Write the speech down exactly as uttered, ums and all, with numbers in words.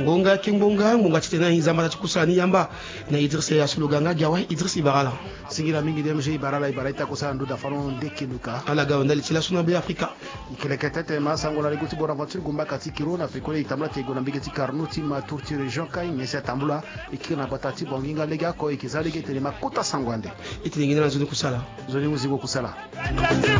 ngonga kingonga ngonga titena hizamba takusani yamba na Idriss ya suluganga jawa Idriss Ibarala singira mingi D M G Ibarala Ibarala itakosa nduda faron dekinuka ala ga ndali tila suna be Afrika ikeleketete masango la liguti bora voiture gumba katikiro na fikole itamla tego na mbigeti karnuti ma tourti region kai ngese tambula ikina batati bonginga lega ko ikizalege tele makuta sangwande itilingina nzuni kusala zoni muzigo kusala